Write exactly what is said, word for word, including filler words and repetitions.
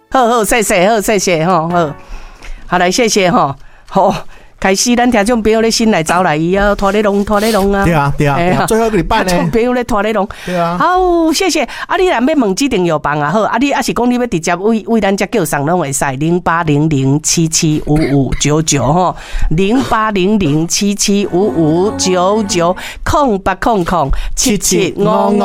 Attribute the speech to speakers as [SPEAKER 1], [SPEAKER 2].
[SPEAKER 1] 好好，谢谢，好谢谢吼，好，好来谢谢吼，好。开始，咱听众朋友咧先来找来伊啊，拖咧龙，拖咧龙啊！
[SPEAKER 2] 对啊，对啊，对啊，最后一个礼拜呢，
[SPEAKER 1] 听众朋友咧拖咧龙，
[SPEAKER 2] 对啊。
[SPEAKER 1] 好，谢谢。啊，你若要问指定药房啊，好，啊，你啊是讲你要直接为为咱遮叫上拢会使零八零零七七五五九九吼，零八零零七七五五九九，空八空空七七五五。